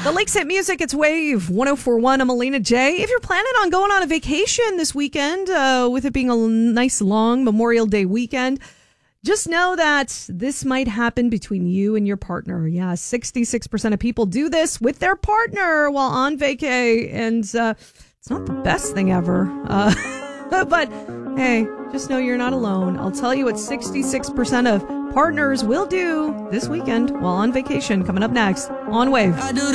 The Lakeside Music, it's Wave 104.1. I'm Alina J. If you're planning on going on a vacation this weekend, with it being a nice long Memorial Day weekend, just know that this might happen between you and your partner. Yeah, 66% of people do this with their partner while on vacay, and it's not the best thing ever. But hey, just know you're not alone. I'll tell you what 66% of partners will do this weekend while on vacation. Coming up next on Wave.